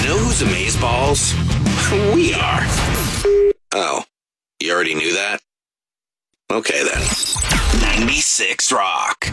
know who's amazeballs? We are. Oh, you already knew that? Okay then. 96 Rock.